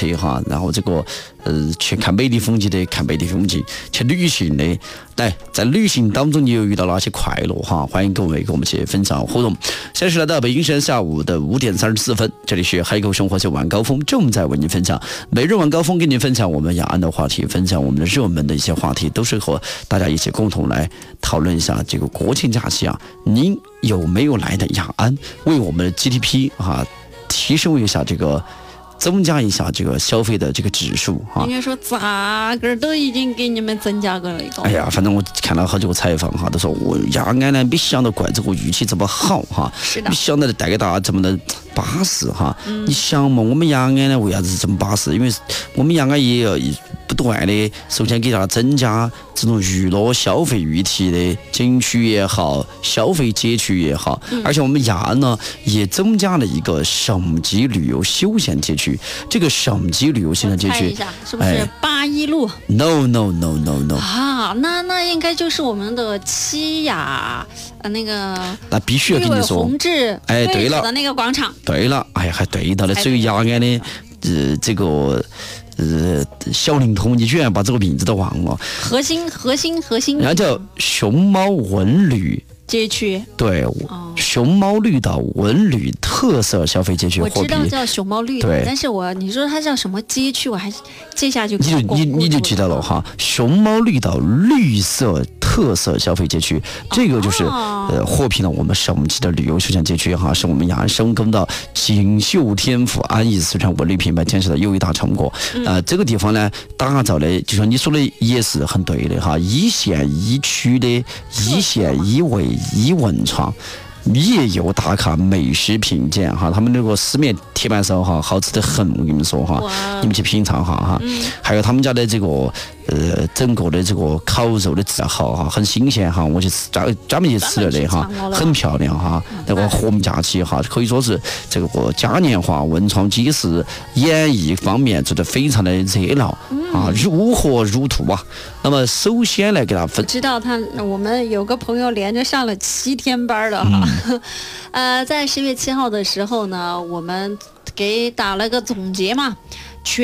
特哈，然后这个去看美丽风景的看美丽风景，去旅行的。来，在旅行当中你又遇到哪些快乐哈？欢迎各位跟我们去分享互动。现在是来到北京时间下午的5点34分，这里是海口生活节晚高峰，正在为您分享每日晚高峰，跟您分享我们雅安的话题，分享我们的热门的一些话题，都是和大家一起共同来讨论一下这个国庆假期啊，您有没有来的雅安，为我们的 GDP 啊提升一下这个。增加一下这个消费的这个指数啊， 应该说咋个都已经给你们增加过了一个。 哎呀，反正我看了好几个采访哈，都说我雅安呢没想到怪这个运气这么好哈， 是的， 没想到带给大家这么的巴适哈。你想嘛，我们雅安呢为啥子这么巴适？因为我们雅安也要不断的，首先给大家增加这种娱乐消费议题的景区也好，消费街区也好，而且我们雅安呢也增加了一个省级旅游休闲街区。这个省级旅游休闲街区， 是不是81路 ？No 啊，那应该就是我们的七雅那个。 那必须要跟你说， 宏志对了的那个广场。 对了，哎呀，还对到了，所以雅安的这个。小灵通，你居然把这个名字都忘了。 核心， 然后叫熊猫文旅街区。 对，熊猫绿岛文旅特色消费街区。 我知道叫熊猫绿岛，但是你说它叫什么街区，我还接下就你就记得了哈。熊猫绿岛绿色特色消费街区，这个就是获评了我们省级的旅游休闲街区哈，是我们雅安深耕的锦绣天府安逸四川文旅品牌建设的又一大成果。这个地方呢，打造的就像你说的也是很对的哈，一县一区的一县一味一文创。也有打卡美食品鉴哈，他们那个丝面铁板烧哈，好吃的很，我跟你们说哈，你们去品尝哈。还有他们家的这个整个的这个烤肉的质好哈，很新鲜哈，我去专门去吃了的哈，很漂亮哈。那个和睦假期哈，可以说是这个嘉年华文创集市演艺方面做得非常的热闹啊，如火如荼啊。那么首先来给大家分， 知道我们有个朋友连着上了7天班的哈。在10月7号的时候呢，我们给打了个总结嘛。